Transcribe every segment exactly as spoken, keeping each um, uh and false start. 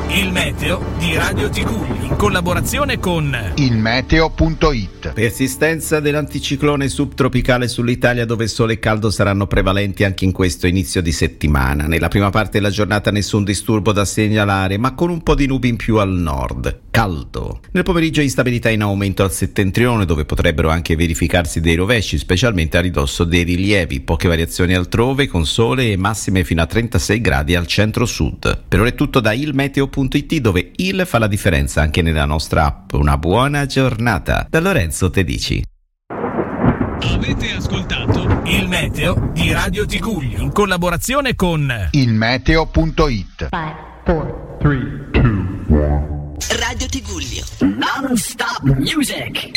Il meteo di Radio Tigulli in collaborazione con il meteo punto it. Persistenza dell'anticiclone subtropicale sull'Italia, dove sole e caldo saranno prevalenti anche in questo inizio di settimana. Nella prima parte della giornata nessun disturbo da segnalare, ma con un po' di nubi in più al nord. Caldo. Nel pomeriggio instabilità in aumento al settentrione, dove potrebbero anche verificarsi dei rovesci, specialmente a ridosso dei rilievi. Poche variazioni altrove, con sole e massime fino a trentasei gradi al centro-sud. Per ora è tutto da il meteo punto it, dove il fa la differenza anche nella nostra app. Una buona giornata. Da Lorenzo Tedici. Avete ascoltato il meteo di Radio Tigulli in collaborazione con il meteo punto it. five, four, three, two, one. Radio Tigullio. Non-stop music.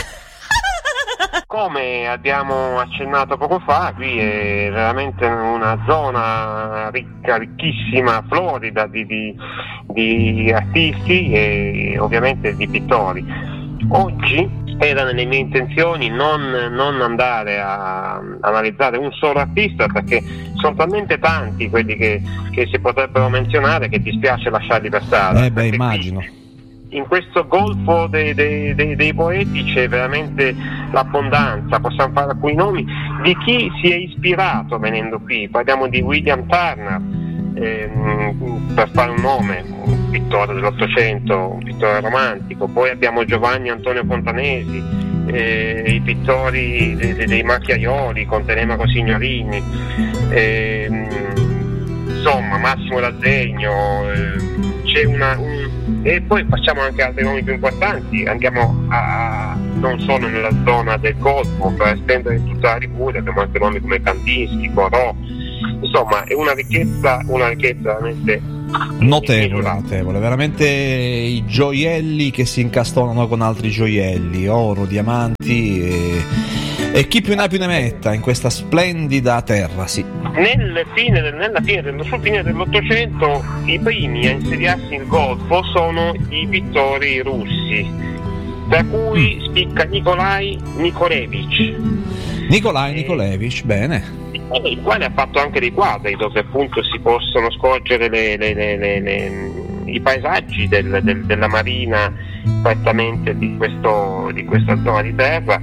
Come abbiamo accennato poco fa, qui è veramente una zona ricca, ricchissima, florida di, di, di artisti e ovviamente di pittori. Oggi era nelle mie intenzioni non, non andare a analizzare un solo artista, perché sono talmente tanti quelli che, che si potrebbero menzionare che dispiace lasciarli per strada. Eh beh, immagino. In questo golfo dei, dei, dei, dei poeti c'è veramente l'abbondanza. Possiamo fare alcuni nomi di chi si è ispirato venendo qui. Parliamo di William Turner, ehm, per fare un nome, un pittore dell'Ottocento, un pittore romantico. Poi abbiamo Giovanni Antonio Fontanesi, eh, i pittori dei, dei, dei macchiaioli con Telemaco Signorini, ehm, insomma Massimo D'Azeglio, eh, c'è una un, e poi facciamo anche altri nomi più importanti, andiamo a, non solo nella zona del Golfo, per estendere tutta la Liguria, abbiamo anche nomi come Kandinsky, Corot, insomma è una ricchezza, una ricchezza veramente notevole, notevole, veramente i gioielli che si incastonano con altri gioielli, oro, diamanti e, e chi più ne ha più ne metta in questa splendida terra, sì. Nel fine, nella fine, dello, sul fine dell'Ottocento i primi a insediarsi in Golfo sono i pittori russi, tra cui mm. spicca Nikolaj Nikolevich. Nikolaj Nikolevich, bene. Il quale ha fatto anche dei quadri dove appunto si possono scorgere le, le, le, le, le, i paesaggi del, del, della marina prettamente di, questo, di questa zona di terra.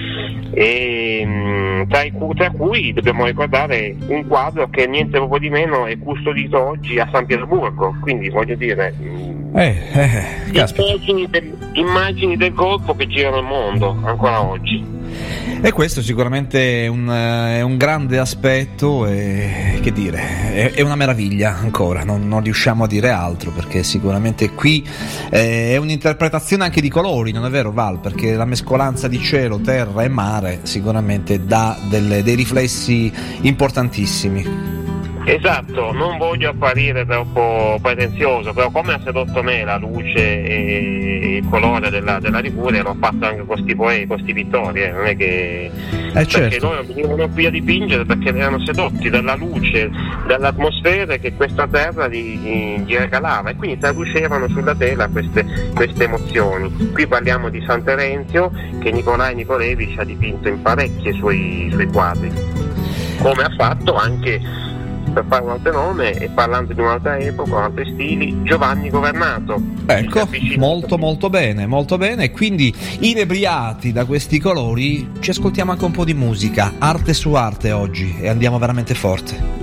E tra, i, tra cui dobbiamo ricordare un quadro che niente proprio di meno è custodito oggi a San Pietroburgo, quindi voglio dire eh, eh, immagini, del, immagini del Golfo che girano il mondo ancora oggi. E questo sicuramente è un, è un grande aspetto e che dire, è, è una meraviglia ancora, non, non riusciamo a dire altro, perché sicuramente qui eh, è un'interpretazione anche di colori, non è vero Val? Perché la mescolanza di cielo, terra e mare sicuramente dà delle, dei riflessi importantissimi. Esatto, non voglio apparire troppo pretenzioso, però come ha sedotto me la luce e il colore della, della Liguria, l'ho fatto anche con questi poeti, con questi pittori, eh, non è che eh perché certo. loro venivano qui a dipingere perché erano sedotti dalla luce, dall'atmosfera che questa terra gli, gli regalava, e quindi traducevano sulla tela queste, queste emozioni. Qui parliamo di San Terenzio, che Nikolaj Nikolevich ha dipinto in parecchi suoi, suoi quadri, come ha fatto anche, per fare un altro nome e parlando di un'altra epoca, altri stili, Giovanni Governato. Ecco, molto molto bene, molto bene. E quindi inebriati da questi colori ci ascoltiamo anche un po' di musica, arte su arte oggi, e andiamo veramente forte.